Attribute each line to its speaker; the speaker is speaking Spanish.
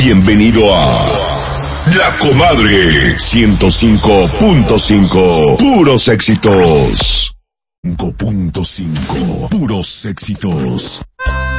Speaker 1: Bienvenido a La Comadre 105.5. Puros éxitos. 5.5. Puros éxitos.